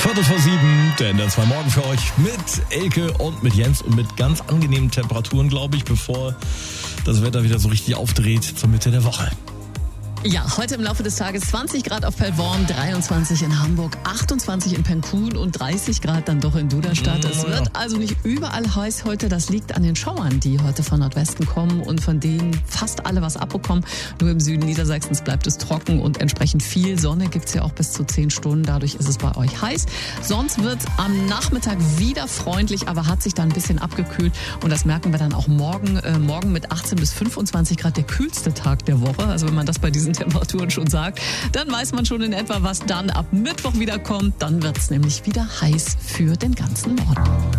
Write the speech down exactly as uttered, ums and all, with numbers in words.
Viertel vor sieben, der N D R zwei Morgen für euch mit Elke und mit Jens und mit ganz angenehmen Temperaturen, glaube ich, bevor das Wetter wieder so richtig aufdreht zur Mitte der Woche. Ja, heute im Laufe des Tages zwanzig Grad auf Pellworm, dreiundzwanzig in Hamburg, achtundzwanzig in Penkun und dreißig Grad dann doch in Duderstadt. Es wird also nicht überall heiß heute. Das liegt an den Schauern, die heute von Nordwesten kommen und von denen fast alle was abbekommen. Nur im Süden Niedersachsens bleibt es trocken und entsprechend viel Sonne gibt's ja auch bis zu zehn Stunden. Dadurch ist es bei euch heiß. Sonst wird am Nachmittag wieder freundlich, aber hat sich dann ein bisschen abgekühlt. Und das merken wir dann auch morgen. Äh, morgen mit achtzehn bis fünfundzwanzig Grad der kühlste Tag der Woche. Also wenn man das bei diesen Temperaturen schon sagt, dann weiß man schon in etwa, was dann ab Mittwoch wieder kommt. Dann wird es nämlich wieder heiß für den ganzen Norden.